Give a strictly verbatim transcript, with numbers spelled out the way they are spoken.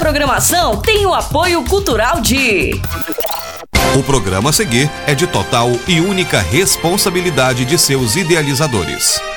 programação tem o apoio cultural de... O programa a seguir é de total e única responsabilidade de seus idealizadores.